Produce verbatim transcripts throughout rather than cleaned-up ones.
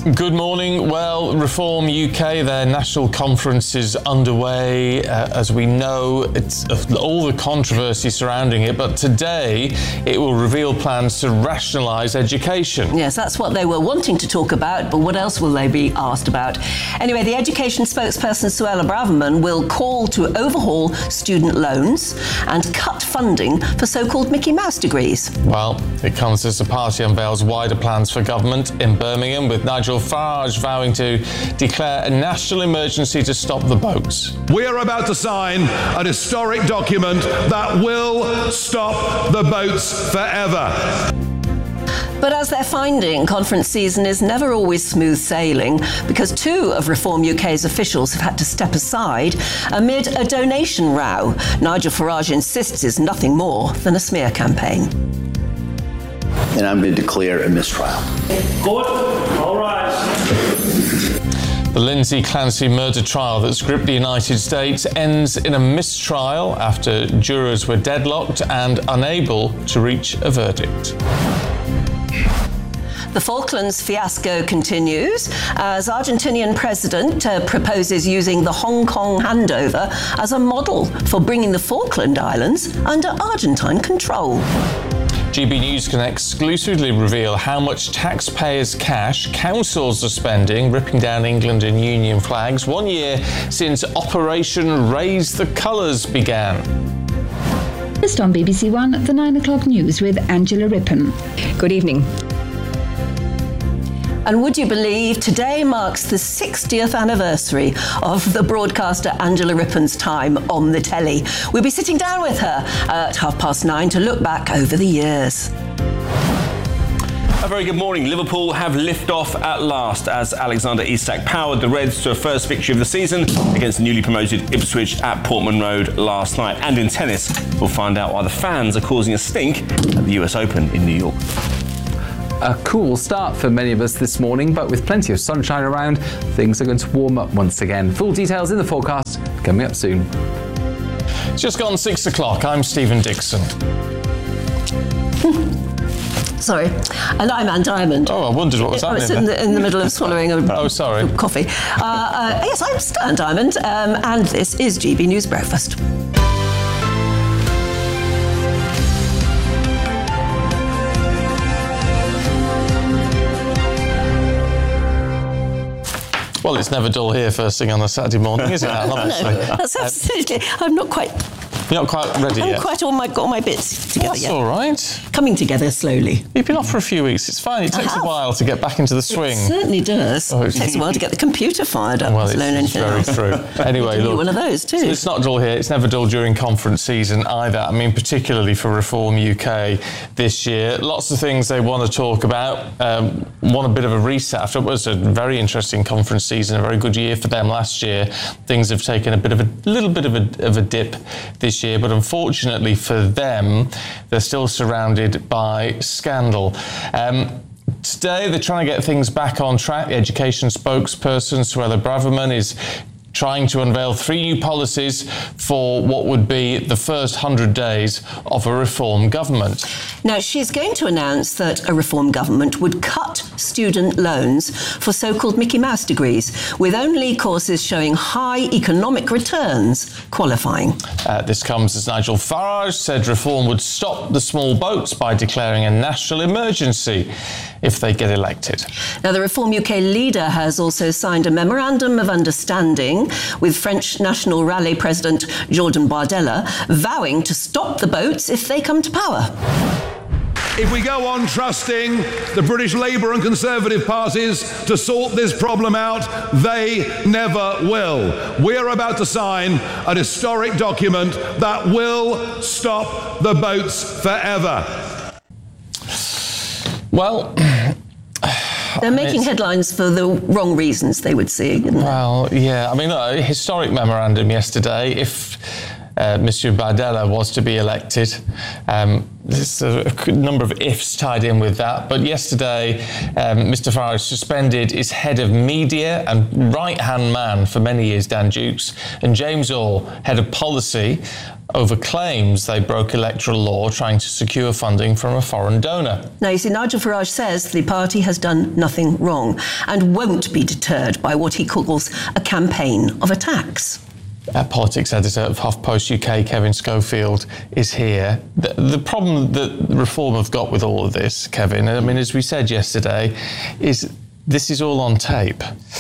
Good morning. Well, Reform U K, their national conference is underway. Uh, as we know, it's uh, all the controversy surrounding it, but today it will reveal plans to rationalise education. Yes, that's what they were wanting to talk about, but what else will they be asked about? Anyway, the education spokesperson Suella Braverman will call to overhaul student loans and cut funding for so-called Mickey Mouse degrees. Well, it comes as the party unveils wider plans for government in Birmingham, with Nigel Farage vowing to declare a national emergency to stop the boats. We are about to sign an historic document that will stop the boats forever. But as they're finding, conference season is never always smooth sailing, because two of Reform U K's officials have had to step aside amid a donation row Nigel Farage insists is nothing more than a smear campaign. And I'm going to declare a mistrial. Good. All right. The Lindsay Clancy murder trial that's gripped the United States ends in a mistrial after jurors were deadlocked and unable to reach a verdict. The Falklands fiasco continues as Argentinian president uh, proposes using the Hong Kong handover as a model for bringing the Falkland Islands under Argentine control. G B News can exclusively reveal how much taxpayers' cash councils are spending ripping down England and Union flags one year since Operation Raise the Colours began. Just on B B C One, the nine o'clock news with Angela Rippon. Good evening. And would you believe today marks the sixtieth anniversary of the broadcaster Angela Rippon's time on the telly. We'll be sitting down with her at half past nine to look back over the years. A very good morning. Liverpool have liftoff at last as Alexander Isak powered the Reds to a first victory of the season against the newly promoted Ipswich at Portman Road last night. And in tennis, we'll find out why the fans are causing a stink at the U S Open in New York. A cool start for many of us this morning, but with plenty of sunshine around, things are going to warm up once again. Full details in the forecast coming up soon. It's just gone six o'clock. I'm Stephen Dixon. Sorry. And I'm Anne Diamond. Oh, I wondered what was happening. I was in the, in the middle of swallowing a oh, sorry. coffee. Uh, uh, yes, I'm Anne Diamond, um, and this is G B News Breakfast. Well, it's never dull here first thing on a Saturday morning, is it, Anne? Honestly. No, that's absolutely. I'm not quite. You're not quite ready I'm yet. quite all my got all my bits together That's yet. all right. Coming together slowly. You've been off for a few weeks. It's fine. It takes a while to get back into the swing. It certainly does. Oh, it takes a while to get the computer fired up. Well, it's, let alone it's anything very else. true. Anyway, look, one of those too. So it's not dull here. It's never dull during conference season either. I mean, particularly for Reform U K this year. Lots of things they want to talk about. Um, want a bit of a reset after it was a very interesting conference season, a very good year for them last year. Things have taken a bit of a little bit of a, of a dip this year, but unfortunately for them, they're still surrounded by scandal. Um, today, they're trying to get things back on track. The education spokesperson, Suella Braverman, is trying to unveil three new policies for what would be the first hundred days of a Reform government. Now, she's going to announce that a Reform government would cut student loans for so-called Mickey Mouse degrees, with only courses showing high economic returns qualifying. Uh, this comes as Nigel Farage said Reform would stop the small boats by declaring a national emergency if they get elected. Now, the Reform U K leader has also signed a memorandum of understanding with French National Rally President Jordan Bardella, vowing to stop the boats if they come to power. If we go on trusting the British Labour and Conservative parties to sort this problem out, they never will. We are about to sign an historic document that will stop the boats forever. Well, they're making headlines for the wrong reasons, they would see. Well, yeah. I mean, a historic memorandum yesterday. If uh, Monsieur Bardella was to be elected, um, there's a, a number of ifs tied in with that. But yesterday, um, Mister Farage suspended his head of media and right-hand man for many years, Dan Dukes, and James Orr, head of policy, over claims they broke electoral law trying to secure funding from a foreign donor. Now, you see, Nigel Farage says the party has done nothing wrong and won't be deterred by what he calls a campaign of attacks. Uh, politics editor of HuffPost U K, Kevin Schofield, is here. The, the problem that Reform have got with all of this, Kevin, I mean, as we said yesterday, is this is all on tape.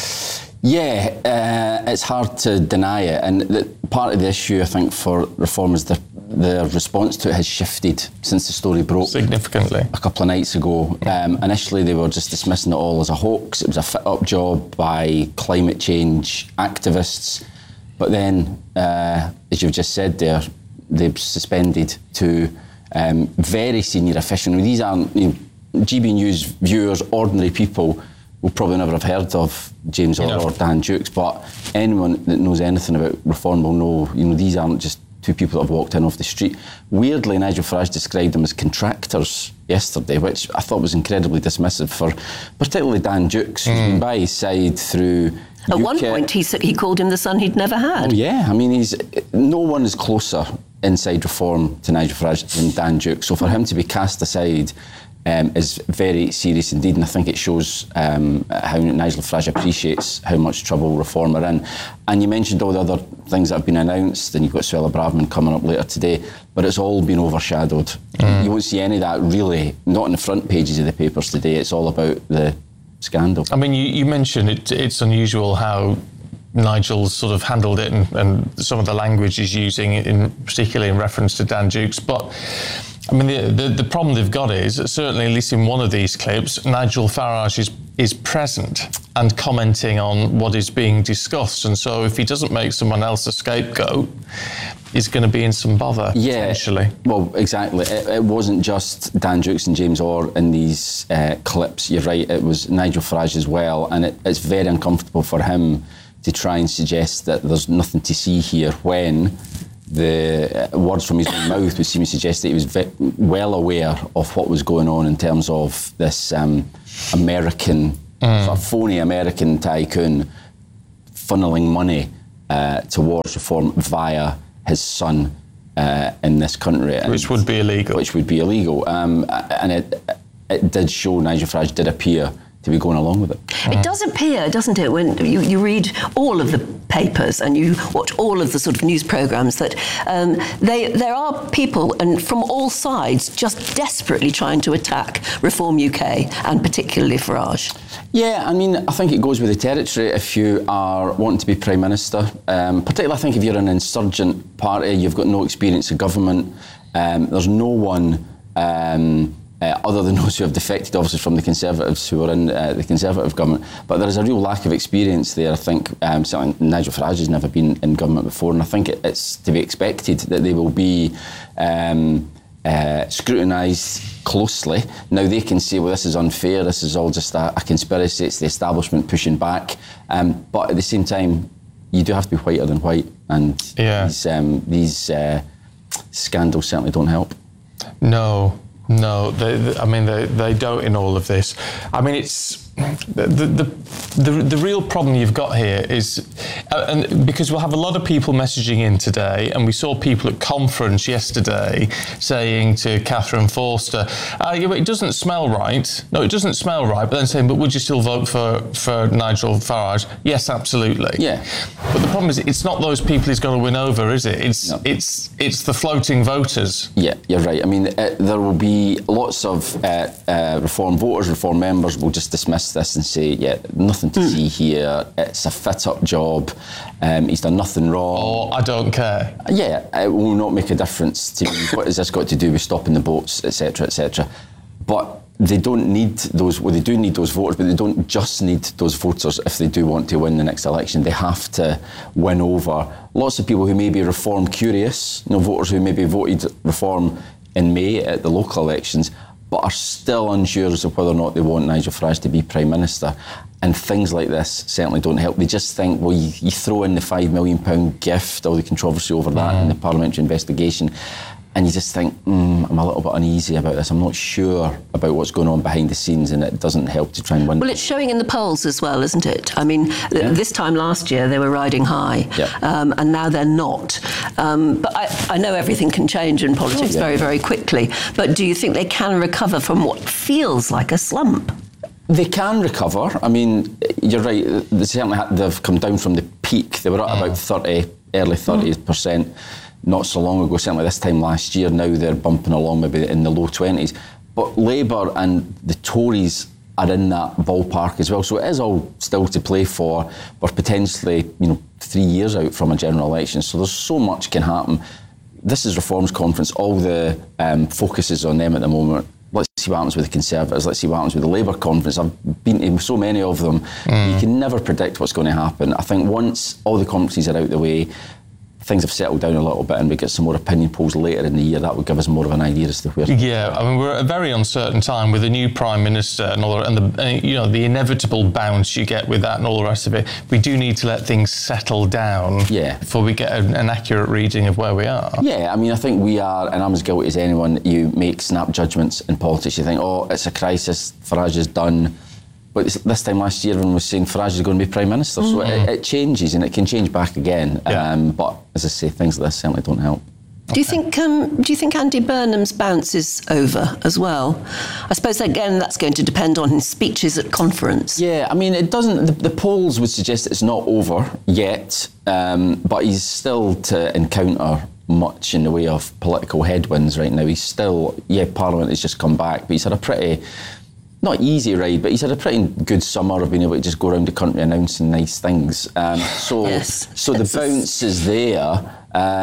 Yeah, uh, it's hard to deny it. And the, part of the issue, I think, for Reform is the, the response to it has shifted since the story broke. Significantly. A couple of nights ago. Um, initially, they were just dismissing it all as a hoax. It was a fit-up job by climate change activists. But then, uh, as you've just said there, they've suspended two um, very senior officials. These aren't, you know, G B News viewers, ordinary people, will probably never have heard of James Orr or Dan Dukes, but anyone that knows anything about Reform will know, you know, these aren't just two people that have walked in off the street. Weirdly, Nigel Farage described them as contractors yesterday, which I thought was incredibly dismissive for particularly Dan Dukes, who's mm. been by his side through At U K. one point, he said he called him the son he'd never had. Oh yeah, I mean, he's no one is closer inside Reform to Nigel Farage than Dan Dukes. So for him to be cast aside um, is very serious indeed, and I think it shows um, how Nigel Farage appreciates how much trouble Reform are in. And you mentioned all the other things that have been announced, and you've got Suella Braverman coming up later today, but it's all been overshadowed. Mm. You won't see any of that really, not in the front pages of the papers today. It's all about the scandal. I mean, you, you mentioned it, it's unusual how Nigel's sort of handled it and, and some of the language he's using, in particularly in reference to Dan Dukes. But, I mean, the, the, the problem they've got is, certainly at least in one of these clips, Nigel Farage is, is present and commenting on what is being discussed. And so if he doesn't make someone else a scapegoat, he's going to be in some bother, yeah, potentially. Well, exactly. It, it wasn't just Dan Dukes and James Orr in these uh, clips. You're right, it was Nigel Farage as well, and it, it's very uncomfortable for him to try and suggest that there's nothing to see here when the uh, words from his own mouth would seem to suggest that he was ve- well aware of what was going on in terms of this um, American, mm. sort of phony American tycoon funneling money uh, towards Reform via his son uh, in this country. Which would be illegal. Which would be illegal. Um, and it, it did show Nigel Farage did appear to be going along with it. It does appear, doesn't it, when you, you read all of the papers and you watch all of the sort of news programmes, that um, they, there are people and from all sides just desperately trying to attack Reform U K and particularly Farage. Yeah, I mean, I think it goes with the territory if you are wanting to be Prime Minister. Um, particularly, I think if you're an insurgent party, you've got no experience of government. Um, there's no one... Um, Uh, other than those who have defected, obviously, from the Conservatives who are in uh, the Conservative government. But there is a real lack of experience there. I think um, certainly Nigel Farage has never been in government before, and I think it, it's to be expected that they will be um, uh, scrutinised closely. Now, they can say, well, this is unfair, this is all just a, a conspiracy, it's the establishment pushing back. Um, but at the same time, you do have to be whiter than white, and yeah. these, um, these uh, scandals certainly don't help. No. No, they, they, I mean, they, they don't in all of this. I mean, it's the the the, the real problem you've got here is, uh, and because we'll have a lot of people messaging in today, and we saw people at conference yesterday saying to Catherine Forster, uh, yeah, but it doesn't smell right. No, it doesn't smell right. But then saying, but would you still vote for, for Nigel Farage? Yes, absolutely. Yeah. But the problem is, it's not those people he's going to win over, is it? It's no. it's it's the floating voters. Yeah, you're right. I mean, uh, there will be lots of uh, uh, Reform voters, Reform members will just dismiss this and say, yeah, nothing to mm. see here. It's a fit-up job. Um, he's done nothing wrong. Oh, I don't care. Yeah, it will not make a difference to me. What has this got to do with stopping the boats, et cetera, et cetera? But they don't need those, well, they do need those voters, but they don't just need those voters if they do want to win the next election. They have to win over lots of people who may be Reform curious, you know, voters who maybe voted Reform in May at the local elections, but are still unsure as to whether or not they want Nigel Farage to be Prime Minister. And things like this certainly don't help. They just think, well, you, you throw in the five million pounds gift, all the controversy over that mm. and the parliamentary investigation, and you just think, mm, I'm a little bit uneasy about this. I'm not sure about what's going on behind the scenes, and it doesn't help to try and win. Well, it's showing in the polls as well, isn't it? I mean, yeah. this time last year they were riding high, yeah. um, and now they're not. Um, but I, I know everything can change in politics oh, yeah. very, very quickly. But do you think they can recover from what feels like a slump? They can recover. I mean, you're right. They certainly have, they've come down from the peak. They were at mm. about thirty, early thirty mm. percent. Not so long ago, certainly this time last year. Now they're bumping along maybe in the low twenties. But Labour and the Tories are in that ballpark as well. So it is all still to play for. We're potentially, you know, three years out from a general election. So there's so much can happen. This is Reforms Conference. All the um, focus is on them at the moment. Let's see what happens with the Conservatives. Let's see what happens with the Labour Conference. I've been to so many of them. Mm. You can never predict what's going to happen. I think once all the conferences are out the way, things have settled down a little bit and we get some more opinion polls later in the year, that would give us more of an idea as to where. Yeah, I mean, we're at a very uncertain time with a new Prime Minister and all that, and the, and, you know, the inevitable bounce you get with that and all the rest of it. We do need to let things settle down yeah. before we get an, an accurate reading of where we are. Yeah, I mean, I think we are, and I'm as guilty as anyone, you make snap judgments in politics. You think, oh, it's a crisis, Farage is done. But this time last year, everyone was saying Farage is going to be Prime Minister, mm-hmm. so it, it changes and it can change back again. Yeah. Um, but as I say, things like this certainly don't help. Do you think? Um, do you think Andy Burnham's bounce is over as well? I suppose again that's going to depend on his speeches at conference. Yeah, I mean it doesn't. The, the polls would suggest it's not over yet, um, but he's still to encounter much in the way of political headwinds right now. He's still, yeah, Parliament has just come back, but he's had a pretty. Not easy ride, but he's had a pretty good summer of being able to just go around the country announcing nice things. Um, so, yes. so the bounce is there,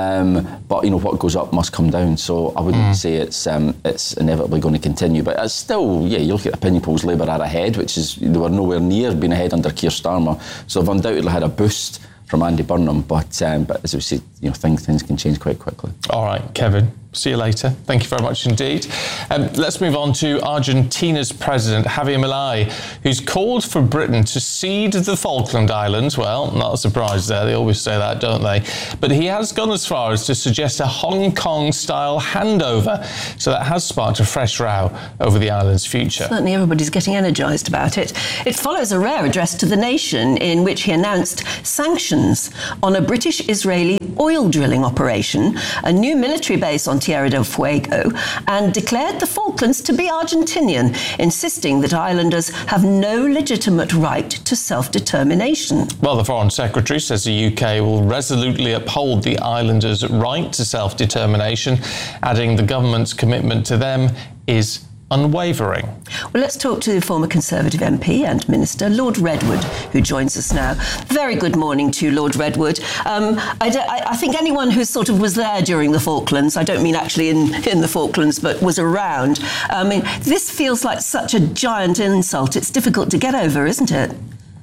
um, but you know what goes up must come down. So I wouldn't mm. say it's um, it's inevitably going to continue, but it's still, yeah. You look at opinion polls, Labour are ahead, which is they were nowhere near being ahead under Keir Starmer. So they've undoubtedly had a boost from Andy Burnham, but um, but as we say, you know, things things can change quite quickly. All right, Kevin. See you later. Thank you very much indeed. Um, let's move on to Argentina's president, Javier Milei, who's called for Britain to cede the Falkland Islands. Well, not a surprise there. They always say that, don't they? But he has gone as far as to suggest a Hong Kong-style handover. So that has sparked a fresh row over the island's future. Certainly everybody's getting energised about it. It follows a rare address to the nation in which he announced sanctions on a British-Israeli oil drilling operation, a new military base on Tierra del Fuego, and declared the Falklands to be Argentinian, insisting that islanders have no legitimate right to self-determination. Well, the Foreign Secretary says the U K will resolutely uphold the islanders' right to self-determination, adding the government's commitment to them is unwavering. Well, let's talk to the former Conservative M P and Minister, Lord Redwood, who joins us now. Very good morning to you, Lord Redwood. Um, I, I, I think anyone who sort of was there during the Falklands, I don't mean actually in, in the Falklands, but was around, I mean, this feels like such a giant insult. It's difficult to get over, isn't it?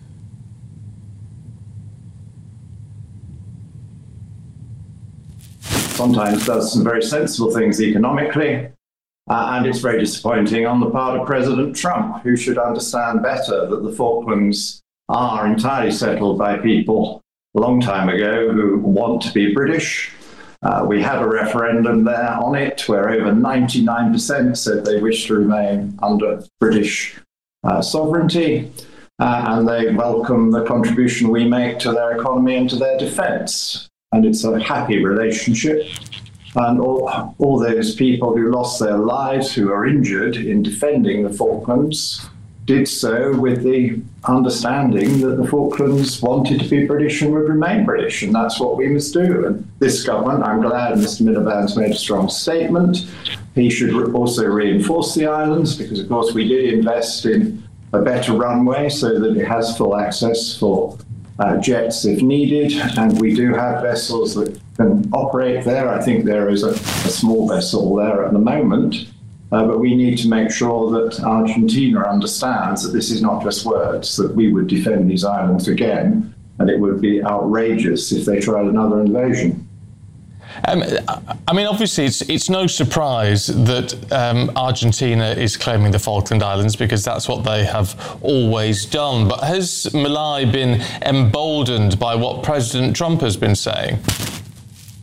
Sometimes does some very sensible things economically. Uh, and it's very disappointing on the part of President Trump, who should understand better that the Falklands are entirely settled by people a long time ago who want to be British. Uh, we had a referendum there on it where over ninety-nine percent said they wish to remain under British uh, sovereignty, uh, and they welcome the contribution we make to their economy and to their defence. And it's a happy relationship. And all, all those people who lost their lives, who are injured in defending the Falklands, did so with the understanding that the Falklands wanted to be British and would remain British, and that's what we must do. And this government, I'm glad Mister Miliband's made a strong statement. He should re- also reinforce the islands, because, of course, we did invest in a better runway so that it has full access for Uh, jets if needed, and we do have vessels that can operate there. I think there is a, a small vessel there at the moment, uh, but we need to make sure that Argentina understands that this is not just words, that we would defend these islands again, and it would be outrageous if they tried another invasion. Um, I mean, obviously, it's it's no surprise that um, Argentina is claiming the Falkland Islands, because that's what they have always done. But has Milei been emboldened by what President Trump has been saying?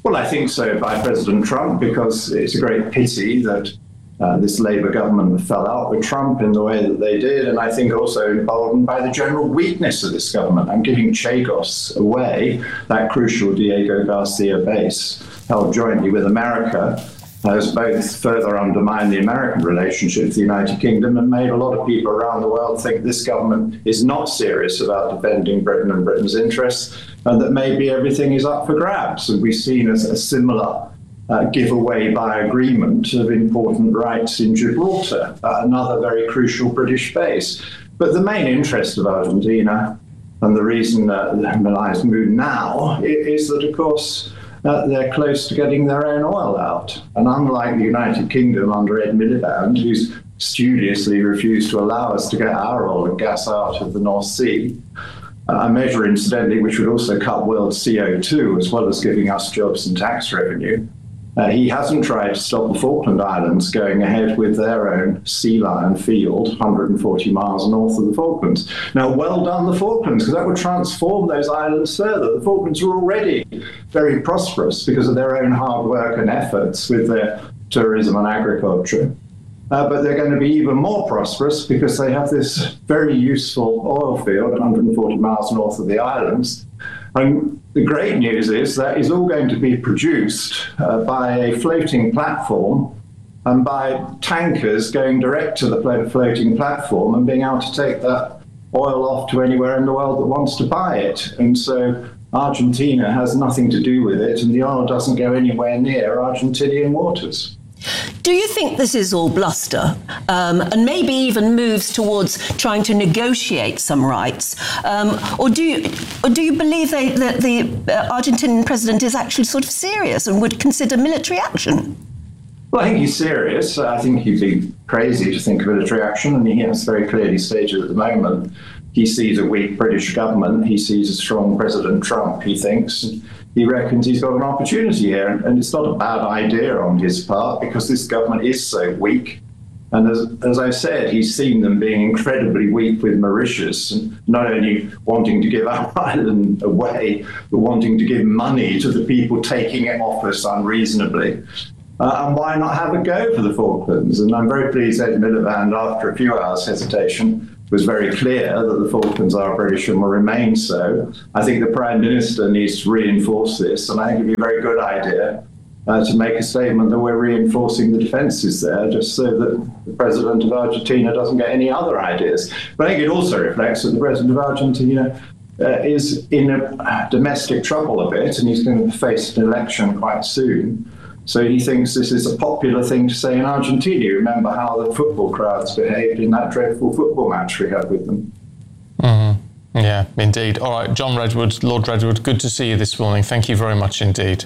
Well, I think so by President Trump, because it's a great pity that uh, this Labour government fell out with Trump in the way that they did, and I think also emboldened by the general weakness of this government. I'm giving Chagos away, that crucial Diego Garcia base held jointly with America, has both further undermined the American relationship with the United Kingdom and made a lot of people around the world think this government is not serious about defending Britain and Britain's interests, and that maybe everything is up for grabs. And we've seen a, a similar uh, giveaway by agreement of important rights in Gibraltar, uh, another very crucial British base. But the main interest of Argentina, and the reason uh, Milei's moved now, is that, of course, Uh, they're close to getting their own oil out. And unlike the United Kingdom under Ed Miliband, who's studiously refused to allow us to get our oil and gas out of the North Sea, uh, a measure, incidentally, which would also cut world C O two as well as giving us jobs and tax revenue, Uh, he hasn't tried to stop the Falkland Islands going ahead with their own Sea Lion field, one hundred forty miles north of the Falklands. Now, well done, the Falklands, because that would transform those islands further. The Falklands were already very prosperous because of their own hard work and efforts with their tourism and agriculture. Uh, but they're going to be even more prosperous because they have this very useful oil field, one hundred forty miles north of the islands. And the great news is that is all going to be produced uh, by a floating platform and by tankers going direct to the floating platform and being able to take that oil off to anywhere in the world that wants to buy it. And so Argentina has nothing to do with it, and the oil doesn't go anywhere near Argentinian waters. Do you think this is all bluster, um, and maybe even moves towards trying to negotiate some rights, um, or do you, or do you believe they, that the uh, Argentinian president is actually sort of serious and would consider military action? Well, I think he's serious. I think he'd be crazy to think of military action, and he has very clearly stated at the moment he sees a weak British government, he sees a strong President Trump, he thinks. He reckons he's got an opportunity here, and it's not a bad idea on his part because this government is so weak. And as, as I said, he's seen them being incredibly weak with Mauritius, and not only wanting to give our island away, but wanting to give money to the people taking it off us unreasonably. Uh, and why not have a go for the Falklands? And I'm very pleased Ed Miliband, after a few hours' hesitation, was very clear that the Falklands are British and will remain so. I think the Prime Minister needs to reinforce this, and I think it would be a very good idea uh, to make a statement that we're reinforcing the defences there, just so that the President of Argentina doesn't get any other ideas. But I think it also reflects that the President of Argentina uh, is in a domestic trouble a bit, and he's going to face an election quite soon. So he thinks this is a popular thing to say in Argentina. You remember how the football crowds behaved in that dreadful football match we had with them. Mm-hmm. Yeah, indeed. All right, John Redwood, Lord Redwood, good to see you this morning. Thank you very much indeed.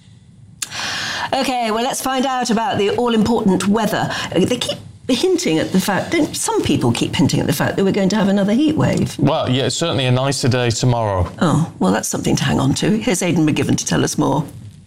OK, well, let's find out about the all-important weather. They keep hinting at the fact, don't some people keep hinting at the fact that we're going to have another heat wave? Well, yeah, certainly a nicer day tomorrow. Oh, well, that's something to hang on to. Here's Aidan McGivern to tell us more.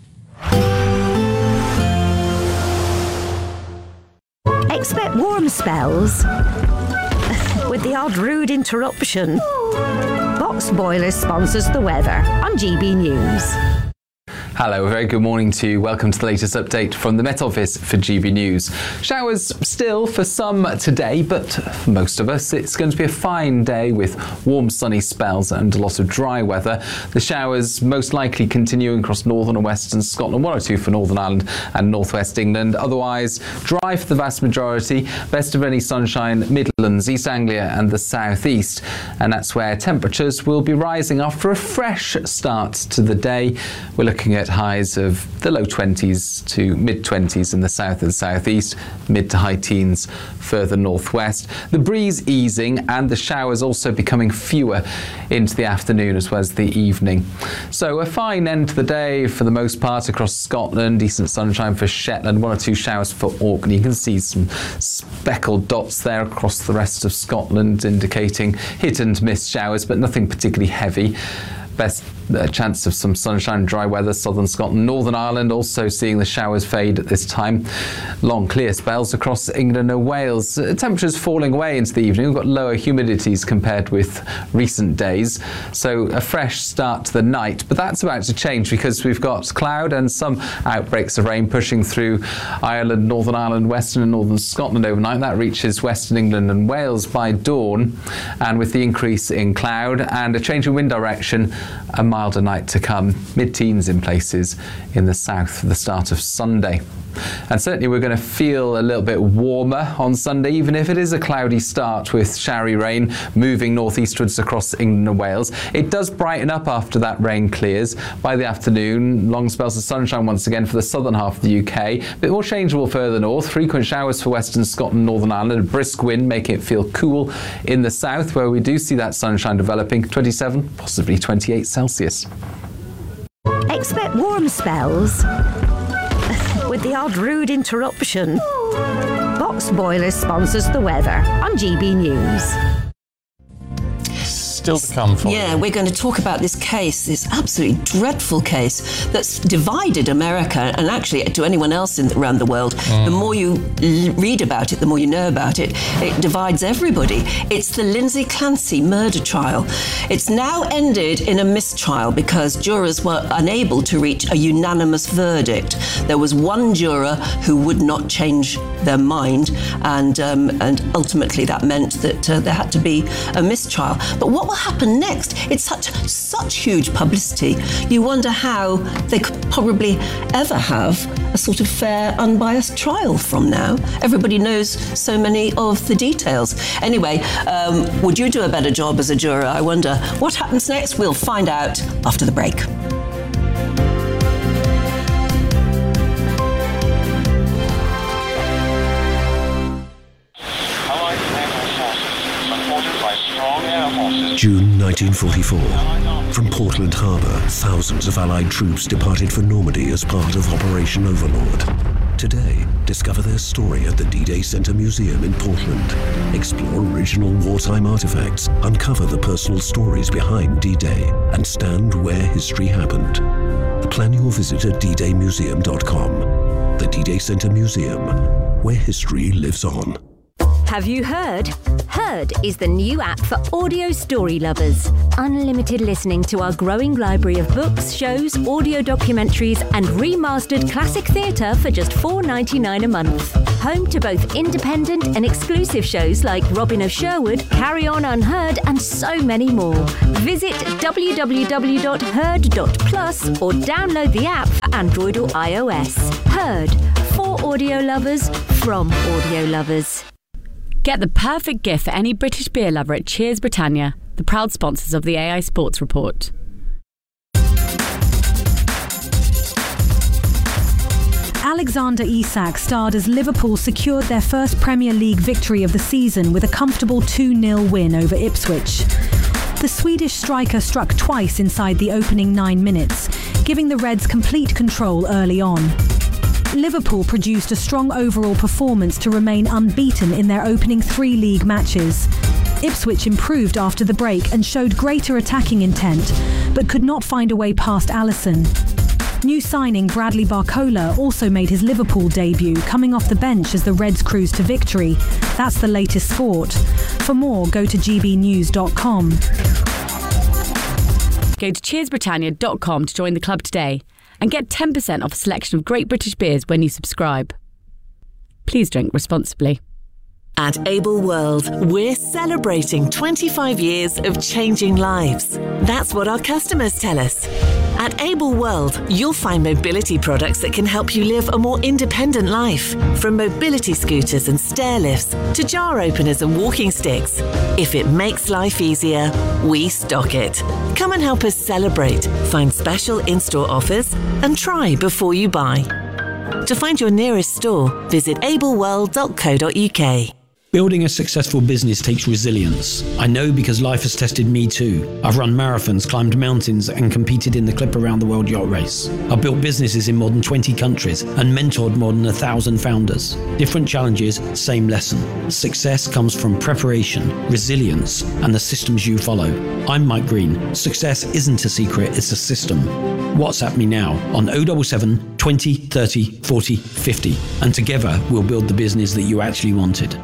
Expect warm spells with the odd rude interruption. Box Boilers sponsors the weather on G B News. Hello, a very good morning to you. Welcome to the latest update from the Met Office for G B News. Showers still for some today, but for most of us it's going to be a fine day with warm sunny spells and a lot of dry weather. The showers most likely continuing across northern and western Scotland, one or two for Northern Ireland and northwest England. Otherwise, dry for the vast majority. Best of any sunshine, Midlands, East Anglia and the southeast. And that's where temperatures will be rising after a fresh start to the day. We're looking at highs of the low twenties to mid twenties in the south and southeast, mid to high teens further northwest. The breeze easing and the showers also becoming fewer into the afternoon as well as the evening. So a fine end to the day for the most part across Scotland, decent sunshine for Shetland, one or two showers for Orkney. You can see some speckled dots there across the rest of Scotland indicating hit and miss showers, but nothing particularly heavy. Best a chance of some sunshine, dry weather. Southern Scotland, Northern Ireland also seeing the showers fade at this time. Long clear spells across England and Wales. Uh, temperatures falling away into the evening. We've got lower humidities compared with recent days. So a fresh start to the night. But that's about to change because we've got cloud and some outbreaks of rain pushing through Ireland, Northern Ireland, Western and Northern Scotland overnight. That reaches Western England and Wales by dawn. And with the increase in cloud and a change in wind direction, a milder night to come. Mid-teens in places in the south for the start of Sunday. And certainly we're going to feel a little bit warmer on Sunday, even if it is a cloudy start with showery rain moving northeastwards across England and Wales. It does brighten up after that rain clears. By the afternoon, long spells of sunshine once again for the southern half of the U K. A bit more changeable further north. Frequent showers for Western Scotland, Northern Ireland. A brisk wind making it feel cool in the south, where we do see that sunshine developing. twenty-seven, possibly twenty-eight Celsius. Expect warm spells with the odd rude interruption. Box Boilers sponsors the weather on G B News. Still to come for Yeah, you. we're going to talk about this case, this absolutely dreadful case that's divided America and actually to anyone else in, around the world. Mm. The more you l- read about it, the more you know about it, it divides everybody. It's the Lindsay Clancy murder trial. It's now ended in a mistrial because jurors were unable to reach a unanimous verdict. There was one juror who would not change their mind, and um, and ultimately that meant that uh, there had to be a mistrial. But what will happen next? It's such such huge publicity. You wonder how they could probably ever have a sort of fair, unbiased trial from now. Everybody knows so many of the details. Anyway, um, would you do a better job as a juror? I wonder. What happens next? We'll find out after the break. June nineteen forty-four. From Portland Harbour, thousands of Allied troops departed for Normandy as part of Operation Overlord. Today, discover their story at the D-Day Center Museum in Portland. Explore original wartime artifacts, uncover the personal stories behind D-Day, and stand where history happened. Plan your visit at d day museum dot com. The D-Day Center Museum, where history lives on. Have you heard? Heard is the new app for audio story lovers. Unlimited listening to our growing library of books, shows, audio documentaries and remastered classic theatre for just four dollars ninety-nine a month. Home to both independent and exclusive shows like Robin of Sherwood, Carry On Unheard and so many more. Visit w w w dot heard dot plus or download the app for Android or iOS. Heard, for audio lovers, from audio lovers. Get the perfect gift for any British beer lover at Cheers Britannia, the proud sponsors of the A I Sports Report. Alexander Isak starred as Liverpool secured their first Premier League victory of the season with a comfortable two nil win over Ipswich. The Swedish striker struck twice inside the opening nine minutes, giving the Reds complete control early on. Liverpool produced a strong overall performance to remain unbeaten in their opening three league matches. Ipswich improved after the break and showed greater attacking intent, but could not find a way past Alisson. New signing Bradley Barcola also made his Liverpool debut, coming off the bench as the Reds cruised to victory. That's the latest sport. For more, go to g b news dot com. Go to cheers britannia dot com to join the club today and get ten percent off a selection of great British beers when you subscribe. Please drink responsibly. At Able World, we're celebrating twenty-five years of changing lives. That's what our customers tell us. At Able World, you'll find mobility products that can help you live a more independent life. From mobility scooters and stair lifts to jar openers and walking sticks. If it makes life easier, we stock it. Come and help us celebrate, find special in-store offers, and try before you buy. To find your nearest store, visit able world dot co dot u k. Building a successful business takes resilience. I know because life has tested me too. I've run marathons, climbed mountains, and competed in the Clip Around the World Yacht Race. I've built businesses in more than twenty countries and mentored more than a thousand founders. Different challenges, same lesson. Success comes from preparation, resilience, and the systems you follow. I'm Mike Green. Success isn't a secret, it's a system. WhatsApp me now on oh seven seven, twenty, thirty, forty, fifty, and together we'll build the business that you actually wanted.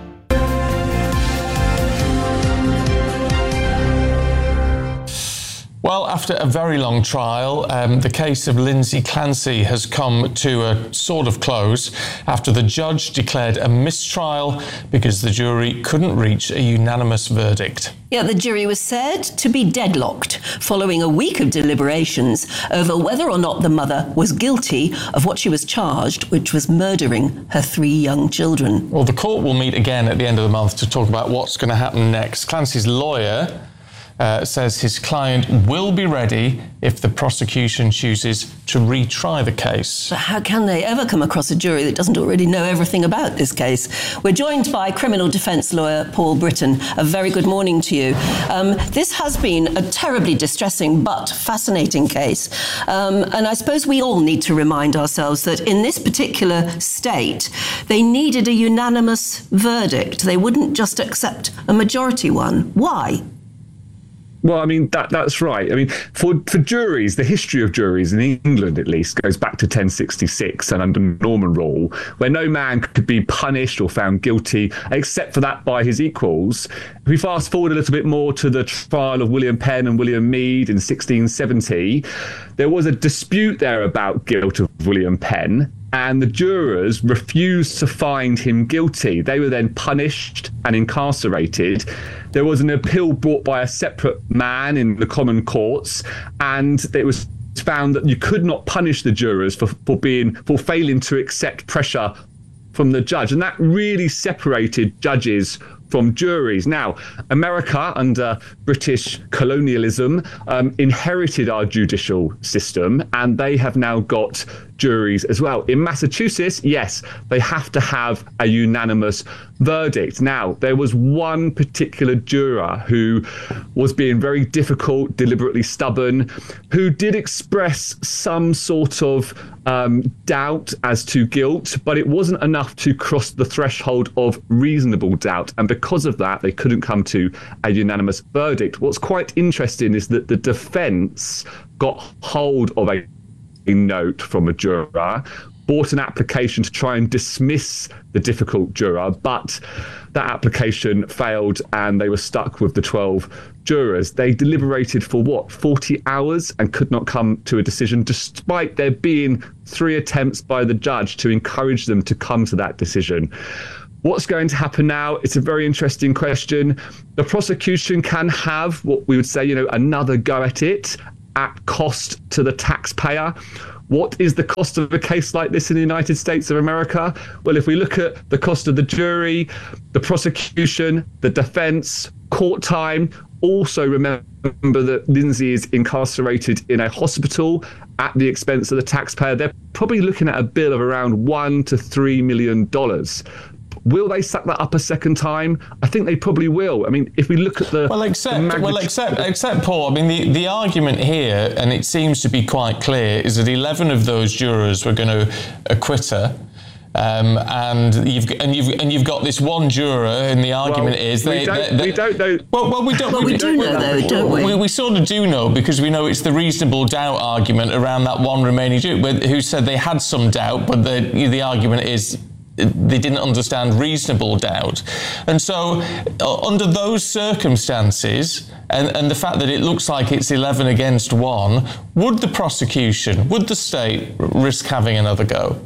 Well, after a very long trial, um, the case of Lindsay Clancy has come to a sort of close after the judge declared a mistrial because the jury couldn't reach a unanimous verdict. Yeah, the jury was said to be deadlocked following a week of deliberations over whether or not the mother was guilty of what she was charged, which was murdering her three young children. Well, the court will meet again at the end of the month to talk about what's going to happen next. Clancy's lawyer Uh, says his client will be ready if the prosecution chooses to retry the case. But how can they ever come across a jury that doesn't already know everything about this case? We're joined by criminal defence lawyer Paul Britton. A very good morning to you. Um, this has been a terribly distressing but fascinating case. Um, and I suppose we all need to remind ourselves that in this particular state, they needed a unanimous verdict. They wouldn't just accept a majority one. Why? Well, I mean, that that's right. I mean, for, for juries, the history of juries in England, at least, goes back to ten sixty-six and under Norman rule, where no man could be punished or found guilty, except for that by his equals. If we fast forward a little bit more to the trial of William Penn and William Mead in sixteen seventy, there was a dispute there about guilt of William Penn, and the jurors refused to find him guilty. They were then punished and incarcerated. There was an appeal brought by a separate man in the Common Courts, and it was found that you could not punish the jurors for, for being for failing to accept pressure from the judge, and that really separated judges from juries. Now, America, under British colonialism, um, inherited our judicial system, and they have now got juries as well. In Massachusetts, yes, they have to have a unanimous verdict. Now, there was one particular juror who was being very difficult, deliberately stubborn, who did express some sort of um, doubt as to guilt, but it wasn't enough to cross the threshold of reasonable doubt. And because of that, they couldn't come to a unanimous verdict. What's quite interesting is that the defence got hold of a note from a juror, brought an application to try and dismiss the difficult juror, but that application failed and they were stuck with the twelve jurors. They deliberated for what, forty hours and could not come to a decision, despite there being three attempts by the judge to encourage them to come to that decision. What's going to happen now? It's a very interesting question. The prosecution can have what we would say, you know, another go at it at cost to the taxpayer. What is the cost of a case like this in the United States of America? Well, if we look at the cost of the jury, the prosecution, the defense, court time, also remember that Lindsay is incarcerated in a hospital at the expense of the taxpayer. They're probably looking at a bill of around one to three million dollars. Will they suck that up a second time? I think they probably will. I mean, if we look at the well, except the well, except except Paul. I mean, the, the argument here, and it seems to be quite clear, is that eleven of those jurors were going to acquit her. Um, and you've and you've and you've got this one juror, and the argument well, is they, we, don't, they, they, we don't know. Well, well, we don't. Well, we, we do know, though, don't we? we? We sort of do know because we know it's the reasonable doubt argument around that one remaining juror who said they had some doubt, but the the argument is they didn't understand reasonable doubt. And so uh, under those circumstances, and, and the fact that it looks like it's eleven against one, would the prosecution, would the state risk having another go?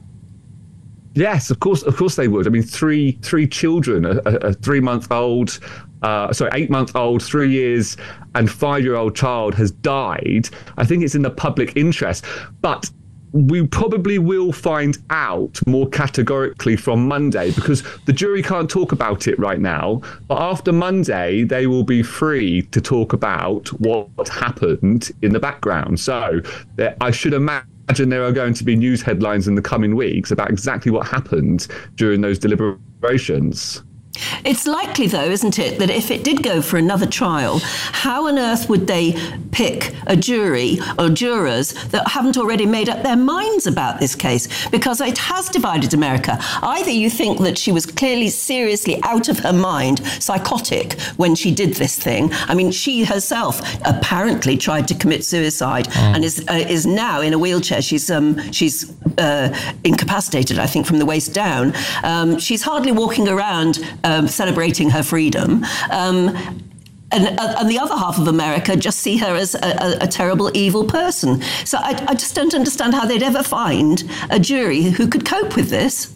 Yes, of course, of course they would. I mean, three three children, a, a three-month-old, uh, sorry, eight-month-old, three years, and five-year-old child has died. I think it's in the public interest. But we probably will find out more categorically from Monday, because the jury can't talk about it right now. But after Monday, they will be free to talk about what happened in the background. So I should imagine there are going to be news headlines in the coming weeks about exactly what happened during those deliberations. It's likely, though, isn't it, that if it did go for another trial, how on earth would they pick a jury or jurors that haven't already made up their minds about this case? Because it has divided America. Either you think that she was clearly seriously out of her mind, psychotic, when she did this thing. I mean, she herself apparently tried to commit suicide mm. and is uh, is now in a wheelchair. She's um, she's uh, incapacitated, I think, from the waist down. Um, she's hardly walking around Um, celebrating her freedom. Um, and, uh, and the other half of America just see her as a, a, a terrible, evil person. So I, I just don't understand how they'd ever find a jury who could cope with this.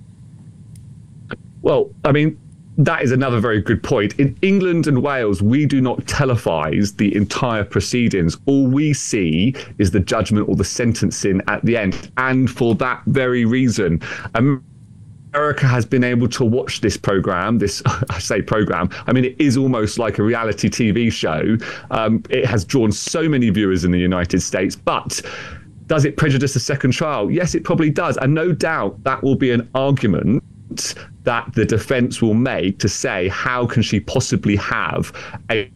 Well, I mean, that is another very good point. In England and Wales, we do not televise the entire proceedings. All we see is the judgment or the sentencing at the end. And for that very reason, um, America has been able to watch this program, this, I say program, I mean, it is almost like a reality T V show. Um, it has drawn so many viewers in the United States, but does it prejudice a second trial? Yes, it probably does. And no doubt that will be an argument that the defence will make to say, how can she possibly have a...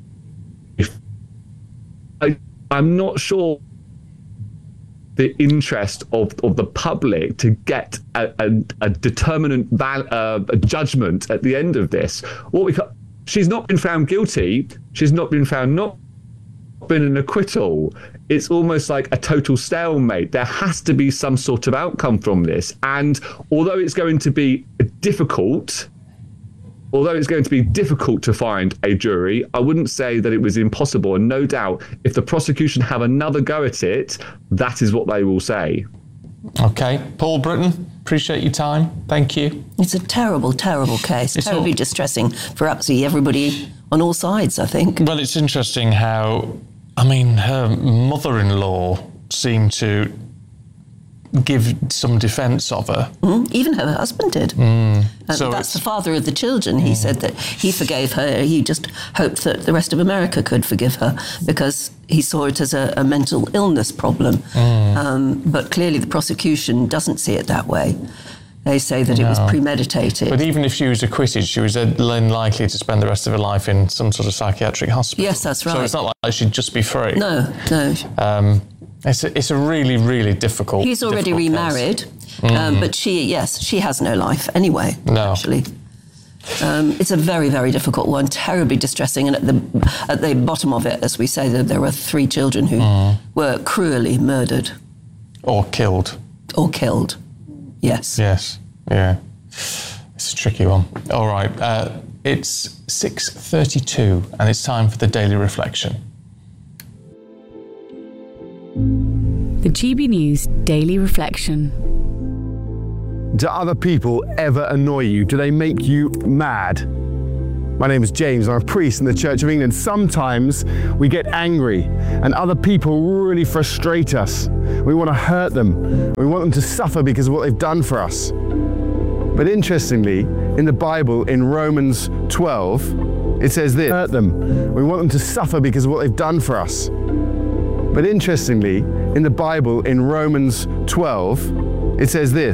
I, I'm not sure the interest of, of the public to get a, a, a determinant val, uh, a judgment at the end of this. What we ca- she's not been found guilty. She's not been found not been an acquittal. It's almost like a total stalemate. There has to be some sort of outcome from this. And although it's going to be difficult, although it's going to be difficult to find a jury, I wouldn't say that it was impossible. And no doubt, if the prosecution have another go at it, that is what they will say. OK. Paul Britton, appreciate your time. Thank you. It's a terrible, terrible case. It's terribly all... distressing for absolutely everybody on all sides, I think. Well, it's interesting how, I mean, her mother-in-law seemed to give some defence of her. Mm, even her husband did. Mm. Um, so that's the father of the children. He mm. said that he forgave her. He just hoped that the rest of America could forgive her because he saw it as a, a mental illness problem. Mm. Um, but clearly the prosecution doesn't see it that way. They say that no. it was premeditated. But even if she was acquitted, she was then likely to spend the rest of her life in some sort of psychiatric hospital. Yes, that's right. So it's not like she'd just be free. No, no. Um, It's a, it's a really, really difficult He's already difficult remarried, mm. um, but she, yes, she has no life anyway, no. actually. Um, it's a very, very difficult one, terribly distressing. And at the at the bottom of it, as we say, that there were three children who mm. were cruelly murdered. Or killed. Or killed, yes. Yes, yeah. It's a tricky one. All right, uh, it's six thirty-two and it's time for the Daily Reflection. The G B News Daily Reflection. Do other people ever annoy you? Do they make you mad? My name is James, I'm a priest in the Church of England. Sometimes we get angry and other people really frustrate us. We want to hurt them. We want them to suffer because of what they've done for us. But interestingly, in the Bible, in Romans twelve, it says this, hurt them. We want them to suffer because of what they've done for us. But interestingly, in the Bible, in Romans twelve, it says this.